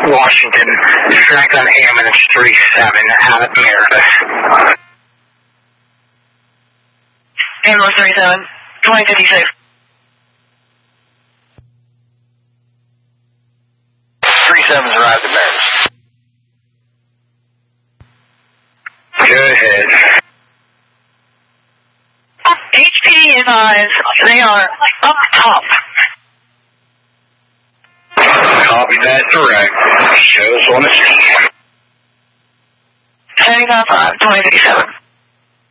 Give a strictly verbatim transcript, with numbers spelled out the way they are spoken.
Washington, Franklin ambulance three seven out of Meredith. Ambulance three seven, twenty fifty-six. three seven's arrived at Meredith. Go ahead. H P D advised, they are up top. Copy that direct. Shows on the scan. seventy-five five, twenty fifty-seven.